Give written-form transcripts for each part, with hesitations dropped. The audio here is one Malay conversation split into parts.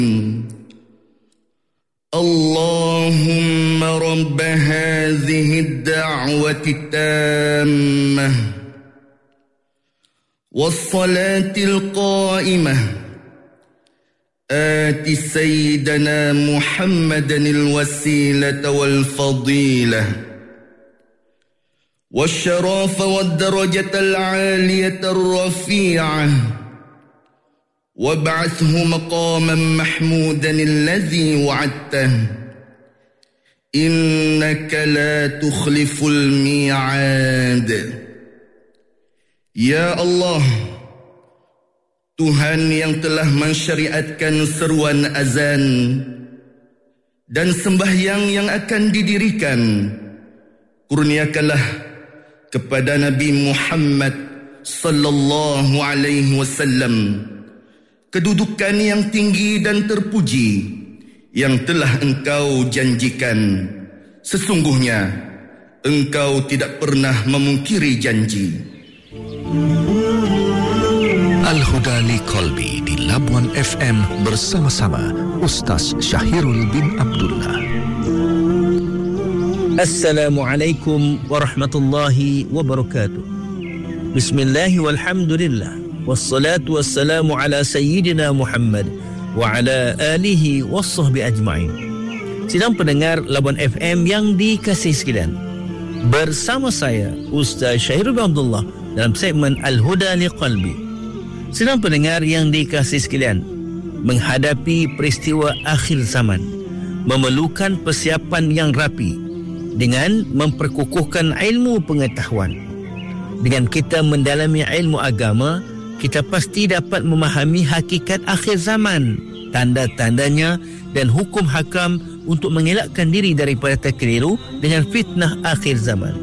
اللهم رب هذه الدعوة التامة والصلاة القائمة آت سيدنا محمدا الوسيلة والفضيلة والشرف والدرجة العالية الرفيعة وابعثه مقاما محمودا الذي وعدته إنك لا تخلف الميعاد. Ya Allah, Tuhan yang telah mensyariatkan seruan azan dan sembahyang yang akan didirikan, kurniakanlah kepada Nabi Muhammad sallallahu alaihi wasallam kedudukan yang tinggi dan terpuji yang telah Engkau janjikan. Sesungguhnya Engkau tidak pernah memungkiri janji. Al-Huda li Qalbi di Labuan FM bersama-sama Ustaz Syahirul bin Abdullah. Assalamualaikum warahmatullahi wabarakatuh. Bismillah walhamdulillah wassalatu wassalamu ala sayyidina Muhammad wa ala alihi wassahbi ajma'in. Sidang pendengar Labuan FM yang dikasihi sekalian, bersama saya Ustaz Syahirul bin Abdullah dalam segmen Al-Huda li Qalbi. Sidang pendengar yang dikasihi sekalian, menghadapi peristiwa akhir zaman memerlukan persiapan yang rapi dengan memperkukuhkan ilmu pengetahuan. Dengan kita mendalami ilmu agama, kita pasti dapat memahami hakikat akhir zaman, tanda-tandanya dan hukum hakam untuk mengelakkan diri daripada terkeliru dengan fitnah akhir zaman.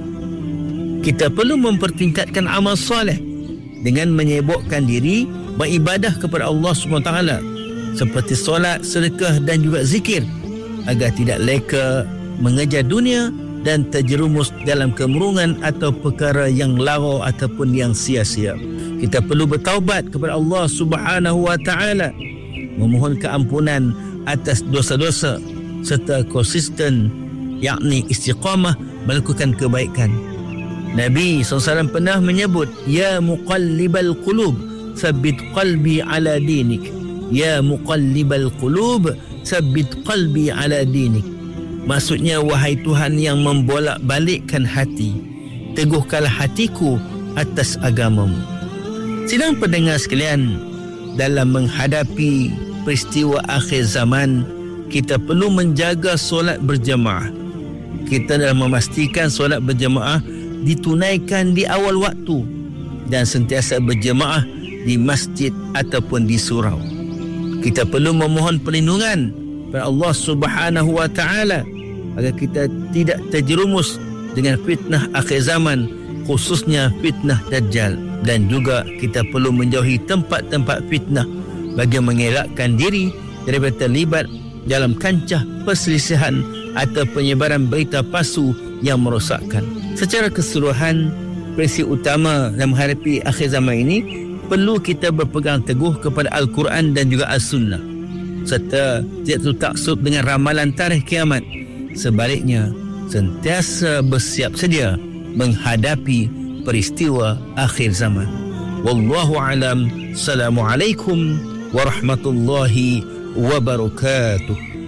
Kita perlu mempertingkatkan amal soleh dengan menyibukkan diri beribadah kepada Allah SWT seperti solat, sedekah dan juga zikir, agar tidak leka mengejar dunia dan terjerumus dalam kemurungan atau perkara yang lara ataupun yang sia-sia. Kita perlu bertaubat kepada Allah Subhanahu wa taala, memohon keampunan atas dosa-dosa serta konsisten, yakni istiqamah melakukan kebaikan. Nabi SAW pernah menyebut, Ya muqallibal qulub, tsabbit qalbi ala dinik. Ya muqallibal qulub, tsabbit qalbi ala dinik. Maksudnya, wahai Tuhan yang membolak-balikkan hati, teguhkanlah hatiku atas agamamu. Sidang pendengar sekalian, dalam menghadapi peristiwa akhir zaman, kita perlu menjaga solat berjemaah. Kita dalam memastikan solat berjemaah ditunaikan di awal waktu dan sentiasa berjemaah di masjid ataupun di surau. Kita perlu memohon perlindungan kepada Allah Subhanahu wa taala agar kita tidak terjerumus dengan fitnah akhir zaman, khususnya fitnah Dajjal. Dan juga kita perlu menjauhi tempat-tempat fitnah bagi mengelakkan diri daripada terlibat dalam kancah perselisihan atau penyebaran berita palsu yang merosakkan. Secara keseluruhan, prinsip utama dalam menghadapi akhir zaman ini, perlu kita berpegang teguh kepada Al-Quran dan juga As-Sunnah, serta tidak tertaksub dengan ramalan tarikh kiamat. Sebaliknya, sentiasa bersiap sedia menghadapi peristiwa akhir zaman. Wallahu alam. Assalamualaikum warahmatullahi wabarakatuh.